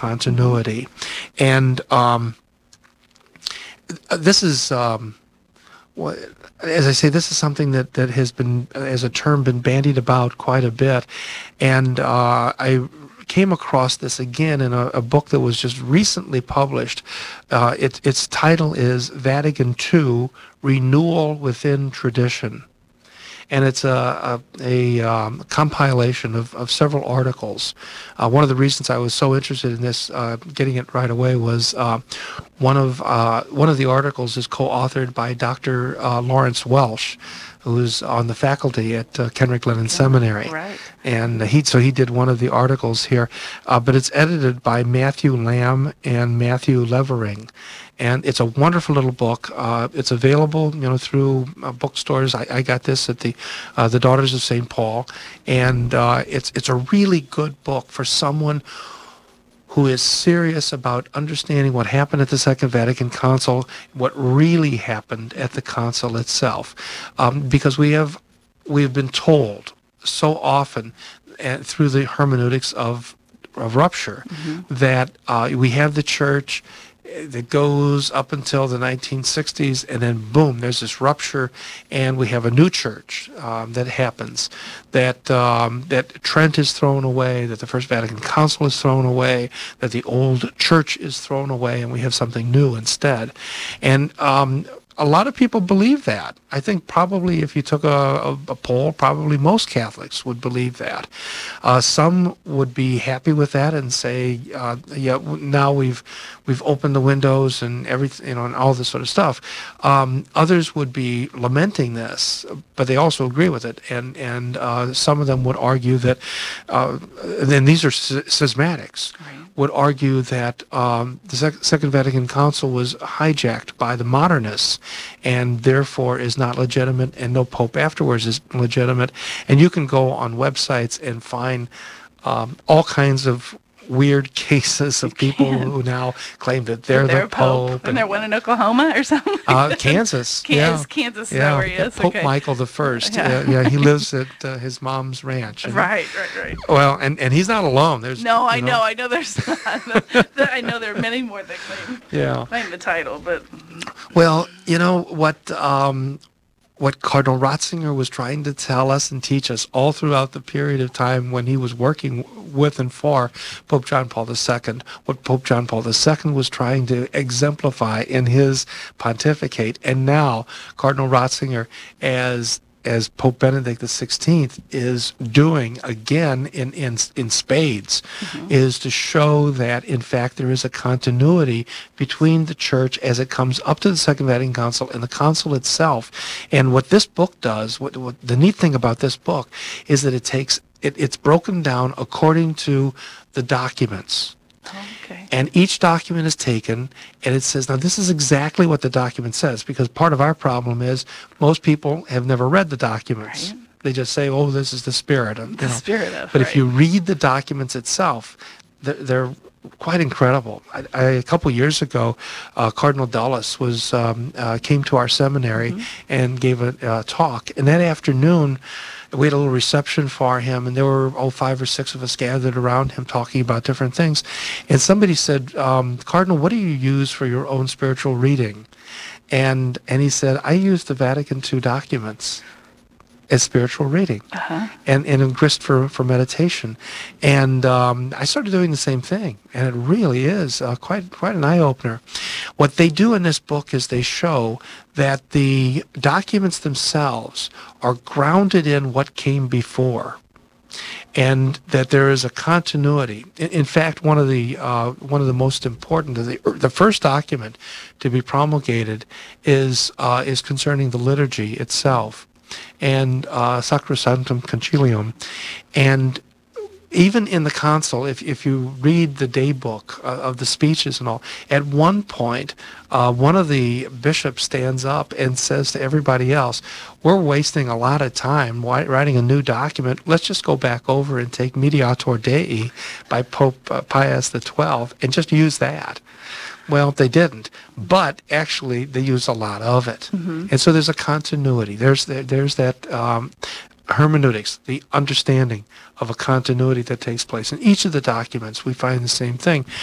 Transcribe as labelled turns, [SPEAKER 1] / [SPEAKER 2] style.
[SPEAKER 1] continuity. And this is, well, as I say, this is something that has been, as a term, been bandied about quite a bit. And I came across this again in a book that was just recently published. Its title is Vatican II, Renewal Within Tradition. And it's a compilation of several articles. One of the reasons I was so interested in this, getting it right away, was one of the articles is co-authored by Dr. Lawrence Welsh, who's on the faculty at Kenrick Lennon Seminary.
[SPEAKER 2] Right.
[SPEAKER 1] And he did one of the articles here, but it's edited by Matthew Lamb and Matthew Levering. And it's a wonderful little book. It's available, through bookstores. I got this at the Daughters of St. Paul, and it's a really good book for someone who is serious about understanding what happened at the Second Vatican Council, what really happened at the council itself, because we've been told so often through the hermeneutics of rupture that we have the church that goes up until the 1960s, and then boom, there's this rupture, and we have a new church that happens. That Trent is thrown away, that the First Vatican Council is thrown away, that the old church is thrown away, and we have something new instead. And a lot of people believe that. I think probably if you took a poll, probably most Catholics would believe that. Some would be happy with that and say, yeah, now we've opened the windows and everything, and all this sort of stuff. Others would be lamenting this, but they also agree with it. And some of them would argue that, and these are schismatics,
[SPEAKER 2] Right.
[SPEAKER 1] would argue that the Second Vatican Council was hijacked by the modernists and therefore is not legitimate, and no pope afterwards is legitimate. And you can go on websites and find all kinds of weird cases of people who now claim that they're the pope.
[SPEAKER 2] And they're one in Oklahoma or something?
[SPEAKER 1] Kansas.
[SPEAKER 2] Kansas is that where he is?
[SPEAKER 1] Pope
[SPEAKER 2] Okay.
[SPEAKER 1] Michael the First. Yeah, he lives at his mom's ranch. And,
[SPEAKER 2] Right.
[SPEAKER 1] well, and he's not alone. There's
[SPEAKER 2] I know there's I know there are many more that claim the title, but
[SPEAKER 1] well, you know what Cardinal Ratzinger was trying to tell us and teach us all throughout the period of time when he was working with and for Pope John Paul II, what Pope John Paul II was trying to exemplify in his pontificate, and now Cardinal Ratzinger as Pope Benedict XVI is doing again in spades, is to show that in fact there is a continuity between the church as it comes up to the Second Vatican Council and the council itself. And what this book does, what the neat thing about this book is that it's broken down according to the documents.
[SPEAKER 2] okay.
[SPEAKER 1] And each document is taken, and it says, now this is exactly what the document says, because part of our problem is most people have never read the documents.
[SPEAKER 2] Right.
[SPEAKER 1] They just say, oh, this is the spirit.
[SPEAKER 2] The spirit of,
[SPEAKER 1] But if you read the documents itself, they're quite incredible. A couple years ago, Cardinal Dulles came to our seminary and gave a talk, and that afternoon, we had a little reception for him, and there were 5 or 6 of us gathered around him talking about different things. And somebody said, Cardinal, what do you use for your own spiritual reading? And he said, I use the Vatican II documents as spiritual reading and grist for meditation. And I started doing the same thing, and it really is quite an eye-opener. What they do in this book is they show that the documents themselves are grounded in what came before, and that there is a continuity. In fact, one of the most important, the first document to be promulgated is concerning the liturgy itself and Sacrosanctum Concilium. And even in the council, if you read the daybook of the speeches and all, at one point, one of the bishops stands up and says to everybody else, we're wasting a lot of time writing a new document. Let's just go back over and take Mediator Dei by Pope Pius XII and just use that. Well, they didn't, but actually they used a lot of it. And so there's a continuity. There's that hermeneutics, the understanding of a continuity that takes place. In each of the documents, we find the same thing.